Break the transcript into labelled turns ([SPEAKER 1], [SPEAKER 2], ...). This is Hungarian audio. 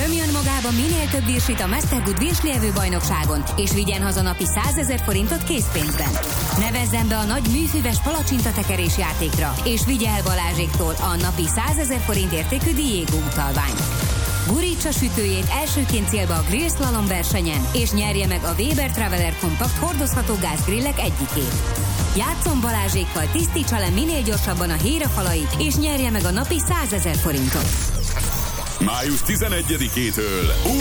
[SPEAKER 1] Nyomjon magába minél több virsit a Mastergood virslievő bajnokságon, és vigyen haza napi 100 000 forintot készpénzben. Nevezzen be a nagy műfüves palacsintatekerés játékra, és vigye el Balázséktól a napi 100 000 forint értékű Diego utalványt. Gurítsa sütőjét elsőként célba a Grill Slalom versenyen, és nyerje meg a Weber Traveler Compact hordozható gázgrillek egyikét. Játszon Balázsékkal, tisztítsa le minél gyorsabban a hírafalait, és nyerje meg a napi 100 000 forintot.
[SPEAKER 2] Május 11-től